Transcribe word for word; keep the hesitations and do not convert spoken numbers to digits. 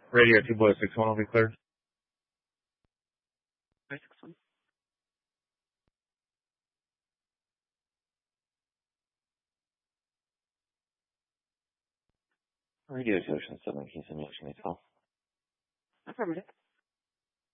Radio two boy six one will be cleared. Five six one. Radio two Ocean seven, can you send me Ocean eight twelve? Affirmative.